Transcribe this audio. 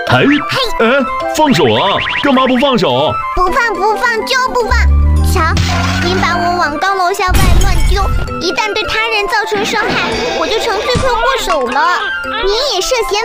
哎，放手啊！干嘛不放手？ 不放就不放！瞧，您把我往高楼下外乱丢，一旦对他人造成伤害，我就成罪魁祸首了。您也涉嫌